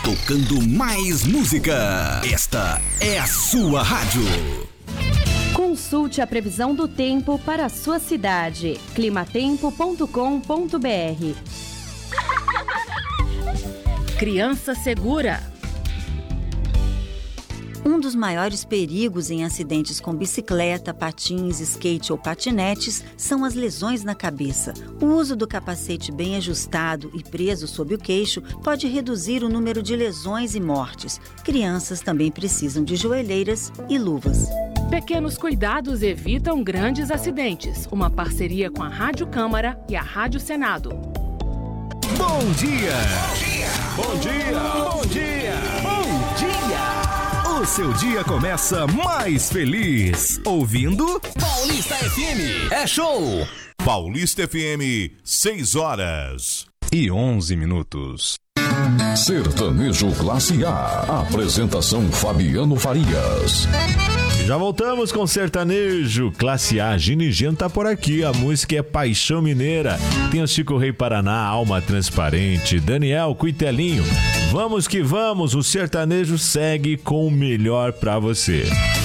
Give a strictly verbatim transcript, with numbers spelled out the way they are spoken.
tocando mais música. Esta é a sua rádio. Consulte a previsão do tempo para a sua cidade. climatempo ponto com ponto br. Criança segura. Um dos maiores perigos em acidentes com bicicleta, patins, skate ou patinetes são as lesões na cabeça. O uso do capacete bem ajustado e preso sob o queixo pode reduzir o número de lesões e mortes. Crianças também precisam de joelheiras e luvas. Pequenos cuidados evitam grandes acidentes. Uma parceria com a Rádio Câmara e a Rádio Senado. Bom dia! Bom dia! Bom dia! Bom dia! O seu dia começa mais feliz ouvindo Paulista F M. É show! Paulista F M, seis horas e onze minutos. Sertanejo Classe A. Apresentação Fabiano Farias. Já voltamos com Sertanejo Classe A. Gini Geno tá por aqui. A música é Paixão Mineira. Tem o Chico Rei Paraná, Alma Transparente, Daniel Cuitelinho. Vamos que vamos, o sertanejo segue com o melhor pra você.